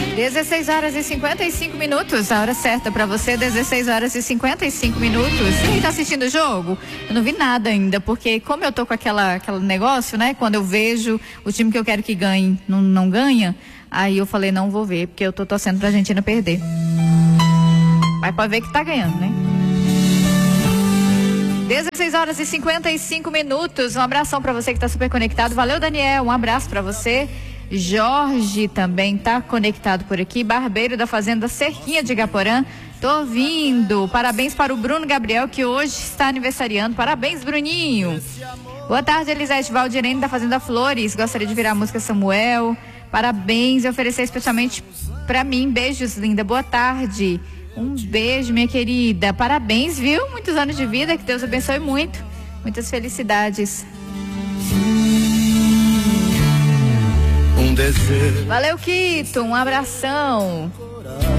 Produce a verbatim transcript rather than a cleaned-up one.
dezesseis horas e cinquenta e cinco minutos, a hora certa pra você, dezesseis horas e cinquenta e cinco minutos. E aí, tá assistindo o jogo? Eu não vi nada ainda, porque como eu tô com aquela, aquele negócio, né? Quando eu vejo o time que eu quero que ganhe, não, não ganha, aí eu falei, não vou ver, porque eu tô torcendo pra Argentina perder. Mas pode ver que tá ganhando, né? dezesseis horas e cinquenta e cinco minutos, um abração pra você que tá super conectado. Valeu, Daniel, um abraço pra você. Jorge também tá conectado por aqui, barbeiro da Fazenda Cerquinha de Igaporã, tô ouvindo. Parabéns para o Bruno Gabriel, que hoje está aniversariando. Parabéns, Bruninho. Boa tarde, Elisete Valdirene da Fazenda Flores, gostaria de virar a música Samuel. Parabéns e oferecer especialmente para mim. Beijos, linda, boa tarde. Um beijo, minha querida, parabéns, viu? Muitos anos de vida, que Deus abençoe muito. Muitas felicidades. Valeu, Quito, um abração.